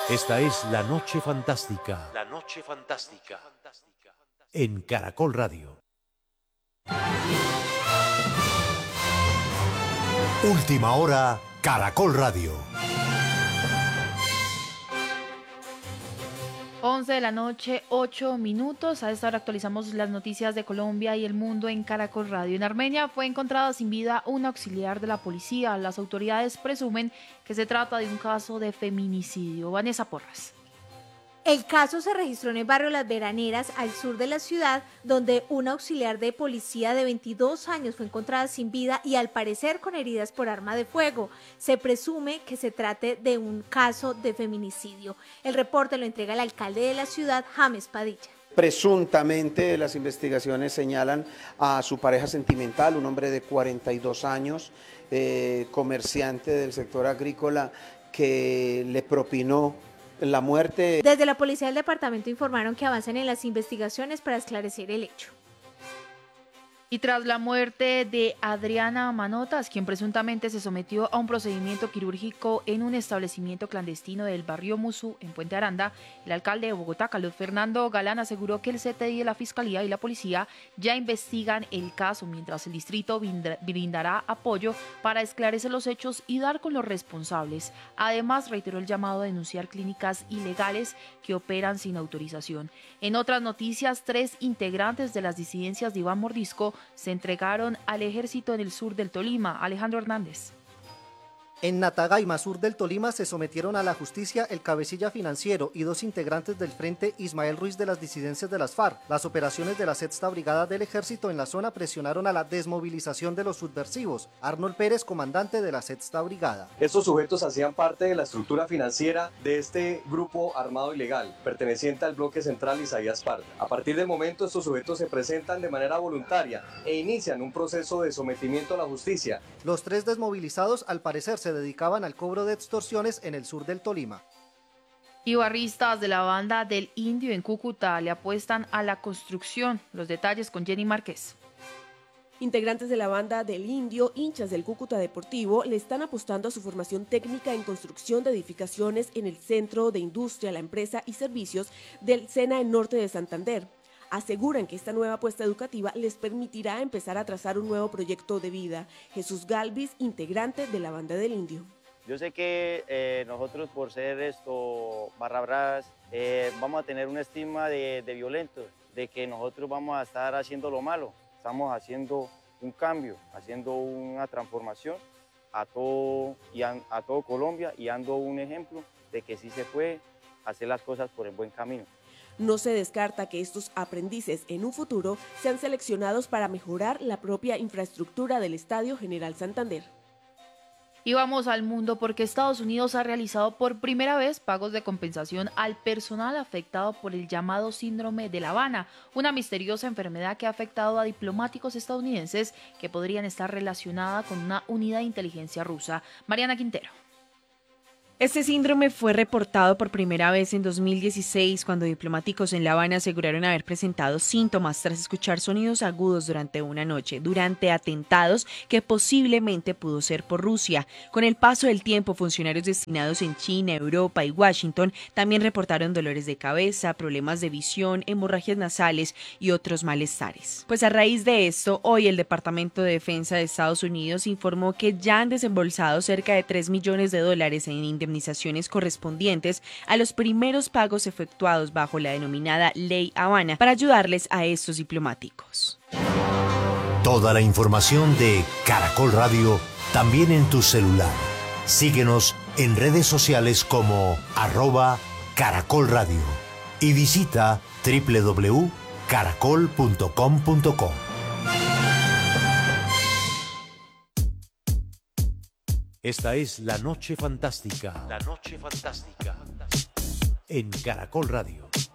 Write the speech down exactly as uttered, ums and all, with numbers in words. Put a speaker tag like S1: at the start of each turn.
S1: Esta es La Noche Fantástica. La Noche Fantástica. En Caracol Radio. Última hora, Caracol Radio.
S2: once de la noche, ocho minutos. A esta hora actualizamos las noticias de Colombia y el mundo en Caracol Radio. En Armenia fue encontrada sin vida un auxiliar de la policía. Las autoridades presumen que se trata de un caso de feminicidio. Vanessa Porras.
S3: El caso se registró en el barrio Las Veraneras, al sur de la ciudad, donde un auxiliar de policía de veintidós años fue encontrada sin vida y al parecer con heridas por arma de fuego. Se presume que se trate de un caso de feminicidio. El reporte lo entrega el alcalde de la ciudad, James Padilla.
S4: Presuntamente las investigaciones señalan a su pareja sentimental, un hombre de cuarenta y dos años, eh, comerciante del sector agrícola, que le propinó la muerte.
S3: Desde la policía del departamento informaron que avanzan en las investigaciones para esclarecer el hecho.
S2: Y tras la muerte de Adriana Manotas, quien presuntamente se sometió a un procedimiento quirúrgico en un establecimiento clandestino del barrio Musú, en Puente Aranda, el alcalde de Bogotá, Carlos Fernando Galán, aseguró que el C T I de la Fiscalía y la Policía ya investigan el caso, mientras el distrito brindará apoyo para esclarecer los hechos y dar con los responsables. Además, reiteró el llamado a denunciar clínicas ilegales que operan sin autorización. En otras noticias, tres integrantes de las disidencias de Iván Mordisco se entregaron al ejército en el sur del Tolima. Alejandro Hernández.
S5: En Natagaima, sur del Tolima, se sometieron a la justicia el cabecilla financiero y dos integrantes del Frente Ismael Ruiz de las disidencias de las FARC. Las operaciones de la Sexta Brigada del Ejército en la zona presionaron a la desmovilización de los subversivos. Arnold Pérez, comandante de la Sexta Brigada.
S6: Estos sujetos hacían parte de la estructura financiera de este grupo armado ilegal, perteneciente al bloque central Isaías Parda. A partir del momento, estos sujetos se presentan de manera voluntaria e inician un proceso de sometimiento a la justicia.
S5: Los tres desmovilizados, al parecer, se dedicaban al cobro de extorsiones en el sur del Tolima.
S2: Y barristas de la banda del Indio en Cúcuta le apuestan a la construcción. Los detalles con Jenny Márquez.
S7: Integrantes de la banda del Indio, hinchas del Cúcuta Deportivo, le están apostando a su formación técnica en construcción de edificaciones en el Centro de Industria, la Empresa y Servicios del SENA en Norte de Santander. Aseguran que esta nueva apuesta educativa les permitirá empezar a trazar un nuevo proyecto de vida. Jesús Galvis, integrante de la banda del Indio.
S8: Yo sé que eh, nosotros por ser esto barra bravas eh, vamos a tener una estima de, de violentos, de que nosotros vamos a estar haciendo lo malo. Estamos haciendo un cambio, haciendo una transformación a todo, y a, a todo Colombia y dando un ejemplo de que sí se puede hacer las cosas por el buen camino.
S7: No se descarta que estos aprendices en un futuro sean seleccionados para mejorar la propia infraestructura del Estadio General Santander.
S2: Y vamos al mundo porque Estados Unidos ha realizado por primera vez pagos de compensación al personal afectado por el llamado síndrome de La Habana, una misteriosa enfermedad que ha afectado a diplomáticos estadounidenses que podrían estar relacionada con una unidad de inteligencia rusa. Mariana Quintero.
S9: Este síndrome fue reportado por primera vez en dos mil dieciséis, cuando diplomáticos en La Habana aseguraron haber presentado síntomas tras escuchar sonidos agudos durante una noche, durante atentados que posiblemente pudo ser por Rusia. Con el paso del tiempo, funcionarios destinados en China, Europa y Washington también reportaron dolores de cabeza, problemas de visión, hemorragias nasales y otros malestares. Pues a raíz de esto, hoy el Departamento de Defensa de Estados Unidos informó que ya han desembolsado cerca de tres millones de dólares en indemnizaciones correspondientes a los primeros pagos efectuados bajo la denominada Ley Habana para ayudarles a estos diplomáticos.
S1: Toda la información de Caracol Radio también en tu celular. Síguenos en redes sociales como arroba Caracol Radio y visita doble u doble u doble u punto caracol punto com punto co. Esta es La Noche Fantástica. La Noche Fantástica. En Caracol Radio.